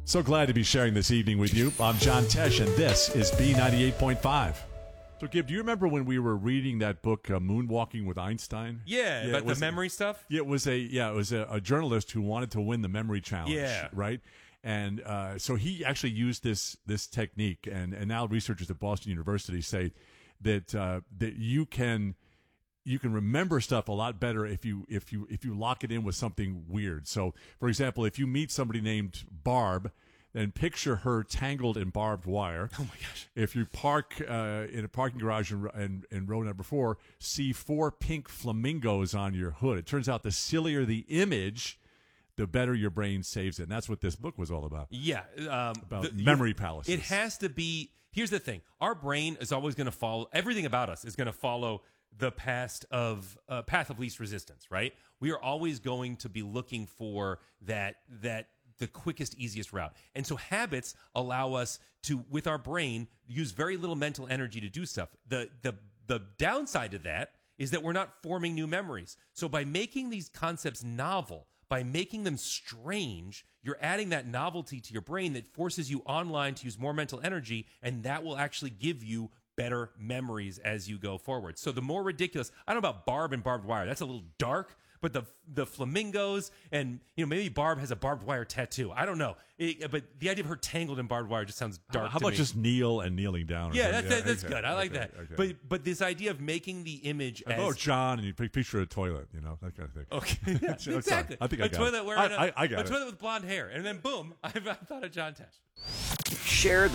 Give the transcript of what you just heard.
So glad to be sharing this evening with you. I'm John Tesh, and this is B98.5. So, Gib, do you remember when we were reading that book, Moonwalking with Einstein? Yeah, about the memory stuff? Yeah, it was a journalist who wanted to win the memory challenge, right? And so he actually used this technique, and now researchers at Boston University say that that you can remember stuff a lot better if you lock it in with something weird. So, for example, if you meet somebody named Barb, then picture her tangled in barbed wire. Oh my gosh! If you park in a parking garage in row number 4, see 4 pink flamingos on your hood. It turns out the sillier the image, the better your brain saves it. And that's what this book was all about. Yeah, about memory palaces. It has to be. Here's the thing: our brain is always going to follow. Everything about us is going to follow the path of least resistance, right? We are always going to be looking for that the quickest, easiest route. And so habits allow us to, with our brain, use very little mental energy to do stuff. The downside to that is that we're not forming new memories. So by making these concepts novel, by making them strange, you're adding that novelty to your brain that forces you online to use more mental energy, and that will actually give you better memories as you go forward. So the more ridiculous, I don't know about Barb and barbed wire. That's a little dark, but the flamingos and, maybe Barb has a barbed wire tattoo. I don't know. But the idea of her tangled in barbed wire just sounds dark. How to about me. just kneel and kneeling down? Yeah, that's good. I like that. Okay. But this idea of making the image as John, and you picture a toilet, that kind of thing. Okay, yeah, exactly. I think I got toilet it. wearing I got a it. toilet with blonde hair, and then boom, I thought of John Tesh. Share